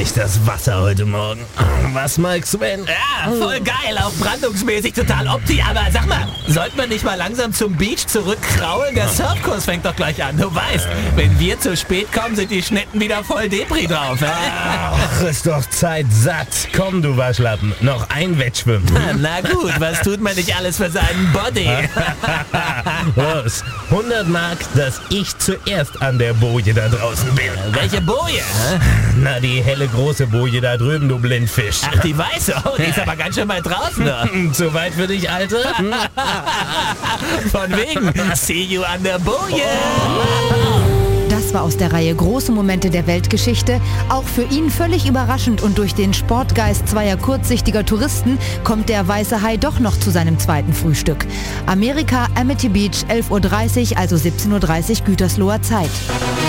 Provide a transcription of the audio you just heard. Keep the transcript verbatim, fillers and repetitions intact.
ich das Wasser heute Morgen. Was, Mike Sven? Ja, voll geil, auch brandungsmäßig total opti. Aber sag mal, sollten wir nicht mal langsam zum Beach zurückkraulen? Der Surfkurs fängt doch gleich an. Du weißt, wenn wir zu spät kommen, sind die Schnetten wieder voll Depri drauf. Ach, ist doch Zeit satt. Komm, du Waschlappen, noch ein Wettschwimmen. Na gut, was tut man nicht alles für seinen Body? Los, hundert Mark, dass ich zuerst an der Boje da draußen bin. Welche Boje? Na, die helle große Boje da drüben, du Blindfisch. Ach, die weiße. Oh, die ist aber ganz schön weit draußen. Ne? Zu weit für dich, Alte? Von wegen. See you an der Boje. Das war aus der Reihe Große Momente der Weltgeschichte. Auch für ihn völlig überraschend und durch den Sportgeist zweier kurzsichtiger Touristen kommt der weiße Hai doch noch zu seinem zweiten Frühstück. Amerika, Amity Beach, elf Uhr dreißig, also siebzehn Uhr dreißig Gütersloher Zeit.